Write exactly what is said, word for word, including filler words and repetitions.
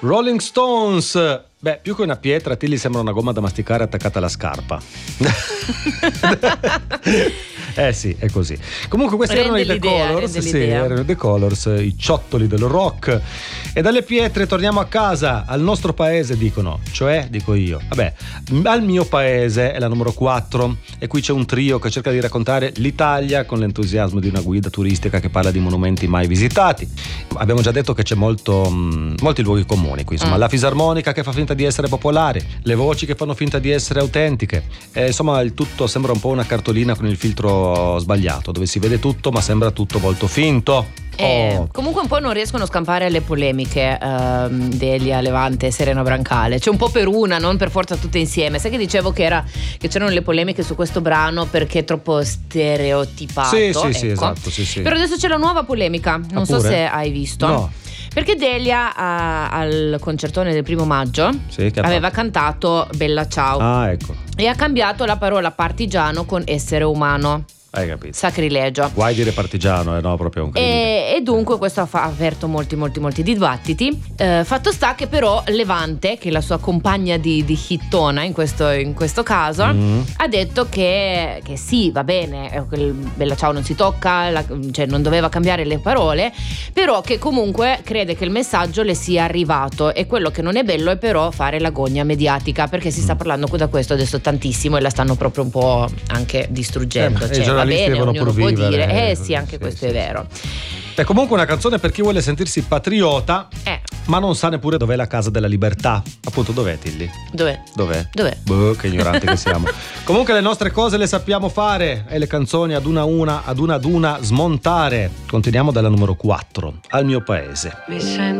Rolling Stones. Beh, più che una pietra, Tilly sembra una gomma da masticare attaccata alla scarpa. Eh sì, è così. Comunque questi Rende erano i The l'idea, Colors, rende sì, l'idea. erano i The Colors, i ciottoli del rock. E dalle pietre torniamo a casa, al nostro paese, dicono, cioè, dico io. Vabbè, al mio paese è la numero quattro e qui c'è un trio che cerca di raccontare l'Italia con l'entusiasmo di una guida turistica che parla di monumenti mai visitati. Abbiamo già detto che c'è molto, mh, molti luoghi comuni qui, insomma, Mm. la fisarmonica che fa finta di essere popolare, le voci che fanno finta di essere autentiche, e, insomma, il tutto sembra un po' una cartolina con il filtro sbagliato, dove si vede tutto ma sembra tutto molto finto. Eh, Oh. comunque un po' non riescono a scampare alle polemiche ehm, Delia, Levante e Serena Brancale. C'è un po' per una, non per forza tutte insieme. Sai che dicevo che, era, che c'erano le polemiche su questo brano perché è troppo stereotipato? Sì, sì, ecco. sì, esatto, sì, sì. Però adesso c'è la nuova polemica, non Ah, so pure? se hai visto. No. Perché Delia a- al concertone del primo maggio Sì, che ha aveva fatto? cantato Bella Ciao Ah, ecco, e ha cambiato la parola partigiano con essere umano. hai capito. Sacrilegio. Guai dire partigiano, eh, no, proprio un crimine. E, e dunque questo ha fa- aperto molti molti molti dibattiti. Eh, fatto sta che però Levante, che è la sua compagna di, di hittona in questo, in questo caso, Mm. ha detto che, che sì, va bene, eh, quel Bella Ciao non si tocca, la- cioè non doveva cambiare le parole, però che comunque crede che il messaggio le sia arrivato, e quello che non è bello è però fare la gogna mediatica, perché si sta parlando da questo adesso tantissimo e la stanno proprio un po' anche distruggendo. Eh, ma i cioè, va giornalisti bene, devono ognuno pur può vivere, dire, eh eh, sì, anche sì, questo sì, è vero. È comunque una canzone per chi vuole sentirsi patriota, Eh, ma non sa neppure dov'è la casa della libertà. Appunto, dov'è, Tilly? dov'è? Dov'è? Dov'è? Boh, che ignoranti che siamo. Comunque le nostre cose le sappiamo fare e le canzoni ad una a una, ad una ad una smontare. Continuiamo dalla numero quattro, Al mio paese. Mi sento